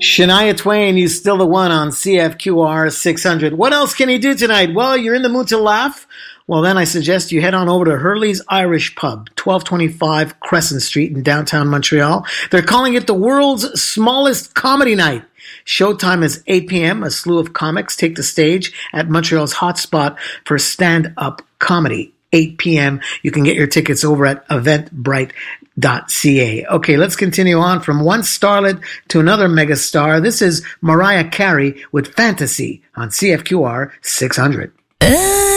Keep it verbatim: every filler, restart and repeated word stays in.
Shania Twain, he's still the one on C F Q R six hundred. What else can he do tonight? Well, you're in the mood to laugh? Well, then I suggest you head on over to Hurley's Irish Pub, twelve twenty-five Crescent Street in downtown Montreal. They're calling it the world's smallest comedy night. Showtime is eight p.m. A slew of comics take the stage at Montreal's hotspot for stand-up comedy. eight p.m. You can get your tickets over at eventbrite dot c a. Okay, let's continue on from one starlet to another megastar. This is Mariah Carey with Fantasy on C F Q R six hundred.